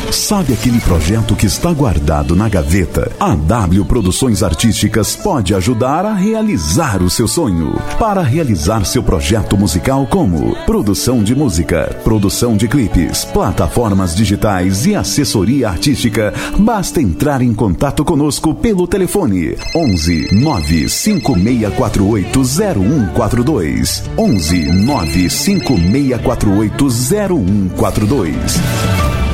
Sabe aquele projeto que está guardado na gaveta? A W Produções Artísticas pode ajudar a realizar o seu sonho. Para realizar seu projeto musical como produção de música, produção de clipes, plataformas digitais e assessoria artística, basta entrar em contato conosco pelo telefone 11 95648 0142. 11 95648 0142.